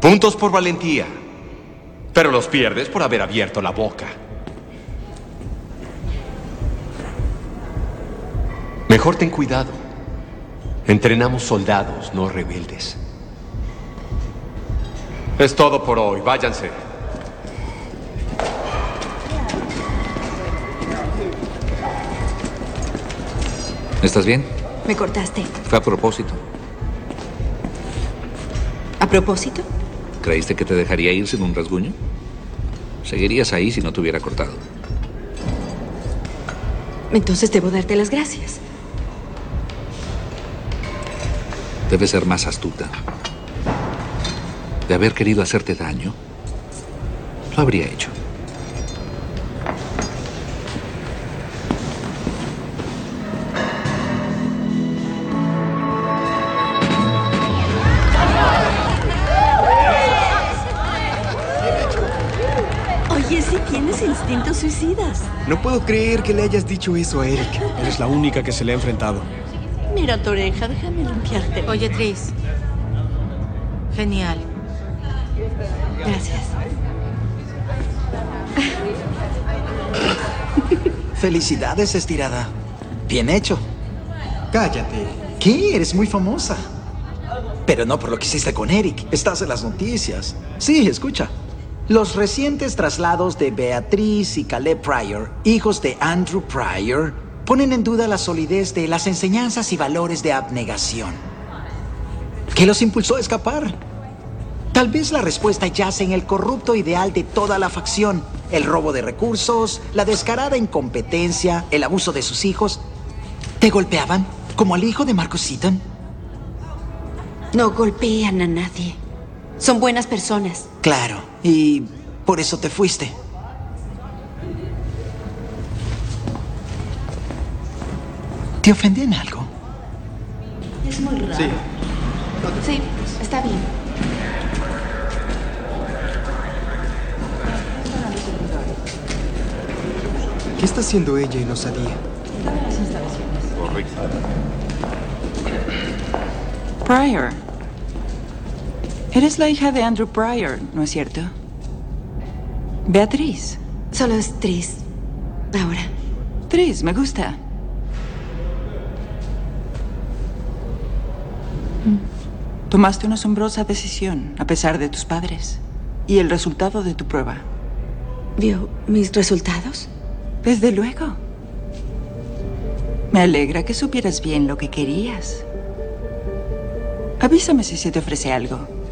Puntos por valentía. Pero los pierdes por haber abierto la boca. Mejor ten cuidado. Entrenamos soldados, no rebeldes. Es todo por hoy. Váyanse. ¿Estás bien? Me cortaste. Fue a propósito. ¿A propósito? ¿Creíste que te dejaría ir sin un rasguño? Seguirías ahí si no te hubiera cortado. Entonces debo darte las gracias. Debes ser más astuta. De haber querido hacerte daño, lo habría hecho. Oye, sí tienes instintos suicidas. No puedo creer que le hayas dicho eso a Eric. Eres la única que se le ha enfrentado. Mira tu oreja, déjame limpiarte. Oye, Tris. Genial. Gracias. Felicidades, estirada. Bien hecho. Cállate. ¿Qué? Eres muy famosa. Pero no por lo que hiciste con Eric. Estás en las noticias. Sí, escucha. Los recientes traslados de Beatriz y Caleb Pryor, hijos de Andrew Pryor, ponen en duda la solidez de las enseñanzas y valores de abnegación. ¿Qué los impulsó a escapar? Tal vez la respuesta yace en el corrupto ideal de toda la facción, el robo de recursos, la descarada incompetencia, el abuso de sus hijos. ¿Te golpeaban? ¿Como al hijo de Marcus Seaton? No golpean a nadie. Son buenas personas. Claro, y por eso te fuiste. ¿Te ofendí en algo? Es muy raro. Sí. Sí, está bien. ¿Qué está haciendo ella en Osadía? Pryor. Eres la hija de Andrew Pryor, ¿no es cierto? Beatriz. Solo es Tris. Ahora. Tris, me gusta. Tomaste una asombrosa decisión, a pesar de tus padres. Y el resultado de tu prueba. ¿Vio mis resultados? Desde luego. Me alegra que supieras bien lo que querías. Avísame si se te ofrece algo.